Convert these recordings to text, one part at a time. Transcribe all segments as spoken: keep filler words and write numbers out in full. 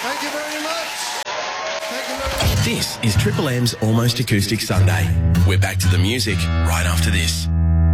Thank you very much. Thank you very much. This is Triple M's Almost Acoustic Sunday. We're back to the music right after this.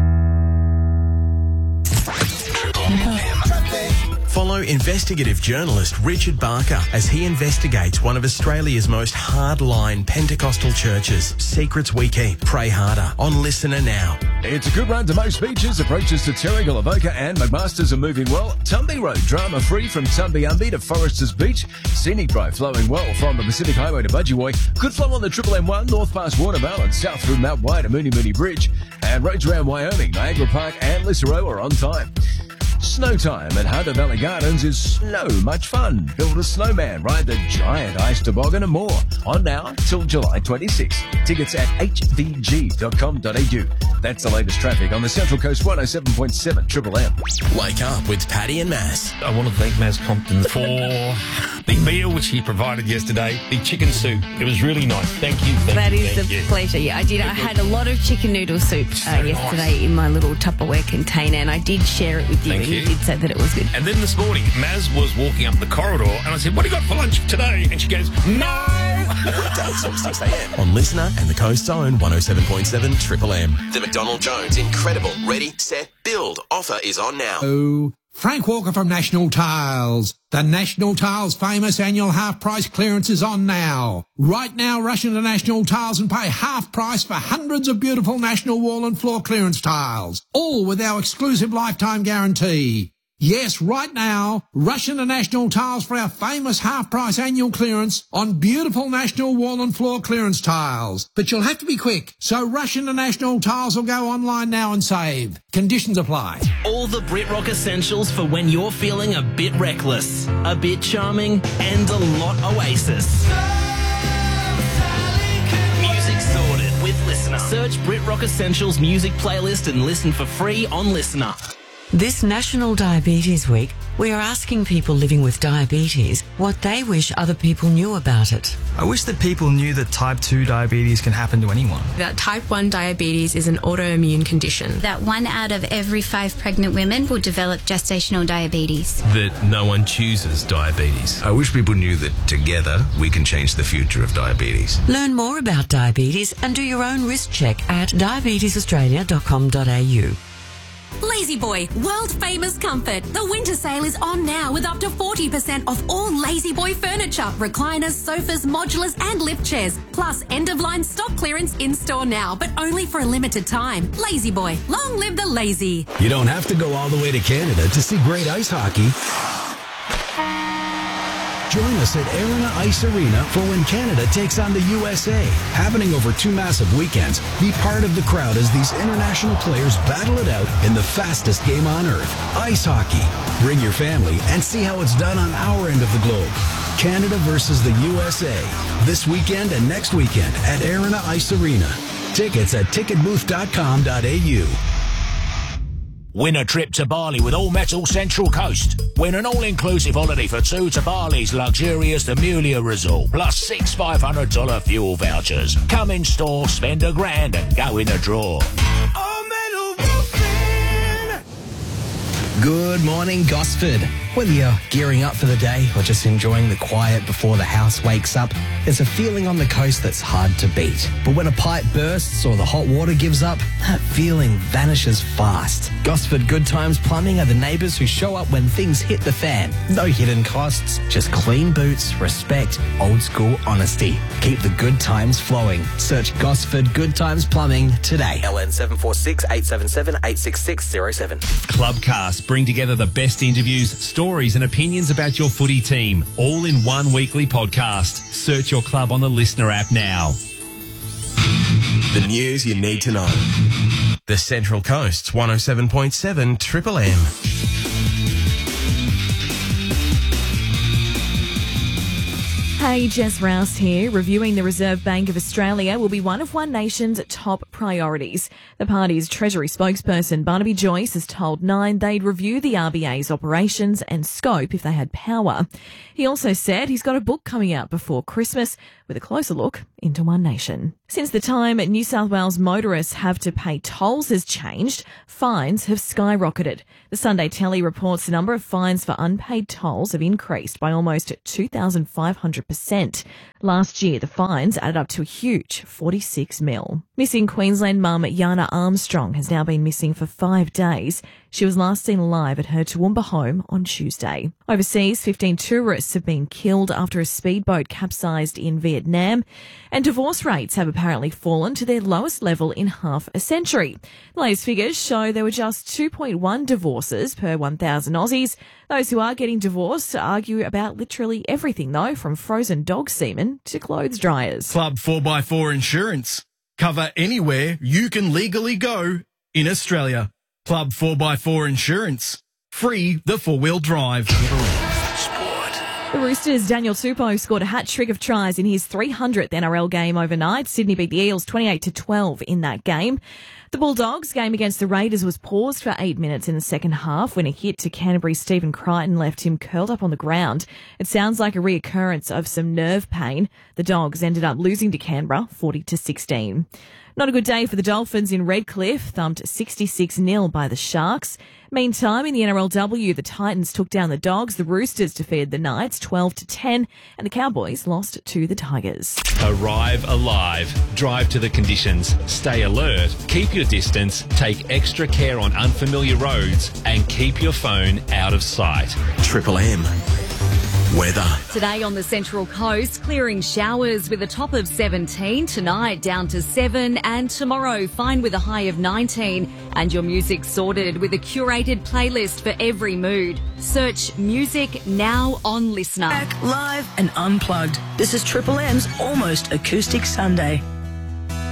Triple M. Follow investigative journalist Richard Barker as he investigates one of Australia's most hardline Pentecostal churches. Secrets we keep. Pray harder. On Listener Now. It's a good run to most beaches. Approaches to Terrigal, Avoca and McMaster's are moving well. Tumby Road, drama-free from Tumby-Umby to Foresters Beach. Scenic Drive flowing well from the Pacific Highway to Budgewoi. Good flow on the Triple M one, north past Warnervale and south through Mount White to Mooney Mooney Bridge. And roads around Wyoming, Niagara Park and Lisseroe are on time. Snow time at Hunter Valley Gardens is so much fun. Build a snowman, ride the giant ice toboggan and more. On now till July twenty-sixth. Tickets at h v g dot com dot a u. That's the latest traffic on the Central Coast one oh seven point seven Triple M. Wake up with Paddy and Maz. I want to thank Maz Compton for the meal which he provided yesterday, the chicken soup. It was really nice. Thank you. Thank that you, is thank a you. pleasure. Yeah, I did. I had a lot of chicken noodle soup uh, So yesterday nice. in my little Tupperware container, and I did share it with you, Thank and you you. did say that it was good. And then this morning, Maz was walking up the corridor, and I said, "What do you got for lunch today?" And she goes, "No." Weekdays from six a m on Listener and the Coast's own one oh seven point seven Triple M. The McDonald Jones Incredible Ready, Set, Build offer is on now. Oh, Frank Walker from National Tiles. The National Tiles famous annual half price clearance is on now. Right now, rush into National Tiles and pay half price for hundreds of beautiful National wall and floor clearance tiles, all with our exclusive lifetime guarantee. Yes, right now, rush into National Tiles for our famous half-price annual clearance on beautiful National wall and floor clearance tiles. But you'll have to be quick, so rush into National Tiles or go online now and save. Conditions apply. All the BritRock essentials for when you're feeling a bit reckless, a bit charming, and a lot Oasis. Music sorted with Listener. Search BritRock Essentials music playlist and listen for free on Listener. This National Diabetes Week, we are asking people living with diabetes what they wish other people knew about it. I wish that people knew that type two diabetes can happen to anyone. That type one diabetes is an autoimmune condition. That one out of every five pregnant women will develop gestational diabetes. That no one chooses diabetes. I wish people knew that together we can change the future of diabetes. Learn more about diabetes and do your own risk check at diabetes australia dot com dot a u. Lazy Boy, world famous comfort. The winter sale is on now with up to forty percent off all Lazy Boy furniture, recliners, sofas, modulars and lift chairs. Plus end of line stock clearance in store now, but only for a limited time. Lazy Boy, long live the lazy. You don't have to go all the way to Canada to see great ice hockey. Join us at Arena Ice Arena for when Canada takes on the U S A. Happening over two massive weekends, be part of the crowd as these international players battle it out in the fastest game on earth, ice hockey. Bring your family and see how it's done on our end of the globe. Canada versus the U S A. This weekend and next weekend at Arena Ice Arena. Tickets at ticket booth dot com dot a u. Win a trip to Bali with All Metal Central Coast. Win an all-inclusive holiday for two to Bali's luxurious The Mulia Resort, plus six five hundred dollars fuel vouchers. Come in store, spend a grand, and go in the draw. Good morning, Gosford. Whether you're gearing up for the day or just enjoying the quiet before the house wakes up, there's a feeling on the coast that's hard to beat. But when a pipe bursts or the hot water gives up, that feeling vanishes fast. Gosford Good Times Plumbing are the neighbours who show up when things hit the fan. No hidden costs, just clean boots, respect, old school honesty. Keep the good times flowing. Search Gosford Good Times Plumbing today. L N seven four six, eight seven seven, eight six six zero seven. Clubcast bring together the best interviews, stories and opinions about your footy team, all in one weekly podcast. Search your club on the Listener app now. The news you need to know. The Central Coast's one oh seven point seven Triple M. Hey, Jess Rouse here. Reviewing the Reserve Bank of Australia will be one of One Nation's top priorities. The party's Treasury spokesperson Barnaby Joyce has told Nine they'd review the R B A's operations and scope if they had power. He also said he's got a book coming out before Christmas with a closer look into One Nation. Since the time New South Wales motorists have to pay tolls has changed, fines have skyrocketed. The Sunday Telly reports the number of fines for unpaid tolls have increased by almost two thousand five hundred percent. Last year, the fines added up to a huge forty-six mil. Missing Queensland mum Yana Armstrong has now been missing for five days. She was last seen alive at her Toowoomba home on Tuesday. Overseas, fifteen tourists have been killed after a speedboat capsized in Vietnam, and divorce rates have apparently fallen to their lowest level in half a century. The latest figures show there were just two point one divorces per one thousand Aussies. Those who are getting divorced argue about literally everything, though, from frozen dog semen to clothes dryers. Club four by four Insurance. Cover anywhere you can legally go in Australia. Club four by four Insurance. Free the four-wheel drive. The Roosters' Daniel Tupou scored a hat-trick of tries in his three hundredth N R L game overnight. Sydney beat the Eels twenty-eight to twelve in that game. The Bulldogs' game against the Raiders was paused for eight minutes in the second half when a hit to Canterbury's Stephen Crichton left him curled up on the ground. It sounds like a reoccurrence of some nerve pain. The Dogs ended up losing to Canberra forty to sixteen. Not a good day for the Dolphins in Redcliffe, thumped sixty-six nil by the Sharks. Meantime, in the N R L W, the Titans took down the Dogs, the Roosters defeated the Knights twelve to ten, and the Cowboys lost to the Tigers. Arrive alive. Drive to the conditions. Stay alert. Keep your distance. Take extra care on unfamiliar roads and keep your phone out of sight. Triple M. Weather. Today on the Central Coast, clearing showers with a top of seventeen, tonight down to seven, and tomorrow fine with a high of nineteen. And your music sorted with a curated playlist for every mood. Search Music Now on Listener. Back live and unplugged. This is Triple M's Almost Acoustic Sunday.